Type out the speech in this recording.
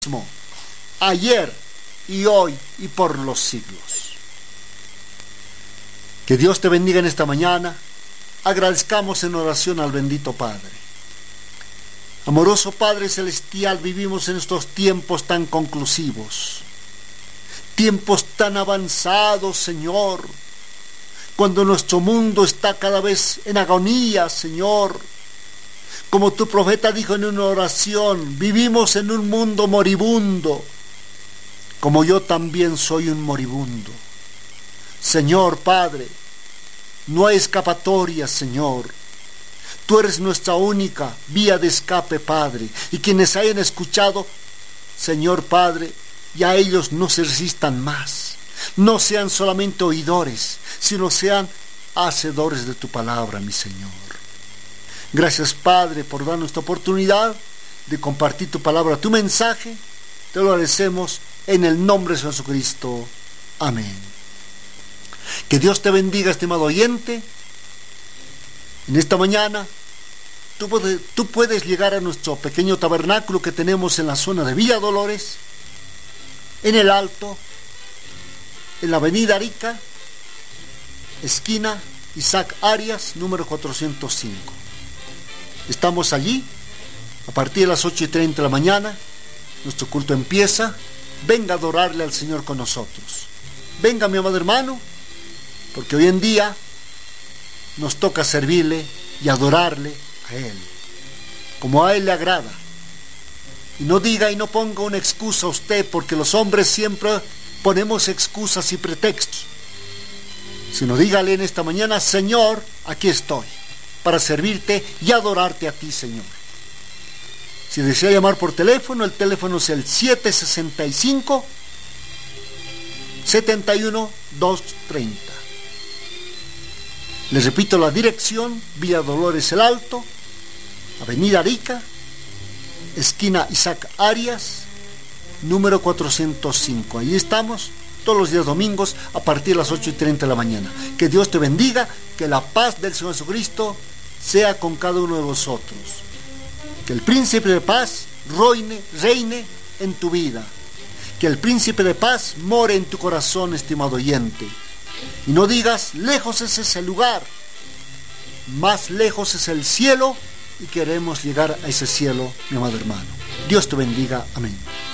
mismo, ayer y hoy y por los siglos. Que Dios te bendiga en esta mañana. Agradezcamos en oración al bendito Padre. Amoroso Padre Celestial, vivimos en estos tiempos tan conclusivos, tiempos tan avanzados, Señor, cuando nuestro mundo está cada vez en agonía, Señor. Como tu profeta dijo en una oración, vivimos en un mundo moribundo, como yo también soy un moribundo. Señor Padre, no hay escapatoria, Señor. Tú eres nuestra única vía de escape, Padre. Y quienes hayan escuchado, Señor Padre, ya ellos no se resistan más. No sean solamente oidores, sino sean hacedores de tu palabra, mi Señor. Gracias, Padre, por darnos esta oportunidad de compartir tu palabra, tu mensaje. Te lo agradecemos en el nombre de Jesucristo. Amén. Que Dios te bendiga, estimado oyente. En esta mañana tú puedes llegar a nuestro pequeño tabernáculo que tenemos en la zona de Villa Dolores, en el Alto, en la avenida Arica, esquina Isaac Arias, número 405. Estamos allí a partir de las 8:30 de la mañana. Nuestro culto empieza. Venga a adorarle al Señor con nosotros. Venga, mi amado hermano, porque hoy en día nos toca servirle y adorarle a Él, como a Él le agrada. Y no diga y no ponga una excusa a usted, porque los hombres siempre ponemos excusas y pretextos. Sino dígale en esta mañana: Señor, aquí estoy para servirte y adorarte a ti, Señor. Si desea llamar por teléfono, el teléfono es el 765-71-230. Les repito la dirección: Villa Dolores el Alto, avenida Arica, esquina Isaac Arias, número 405. Allí estamos todos los días domingos a partir de las 8:30 de la mañana. Que Dios te bendiga, que la paz del Señor Jesucristo sea con cada uno de vosotros. Que el príncipe de paz reine en tu vida. Que el príncipe de paz more en tu corazón, estimado oyente. Y no digas: lejos es ese lugar. Más lejos es el cielo, y queremos llegar a ese cielo, mi amado hermano. Dios te bendiga. Amén.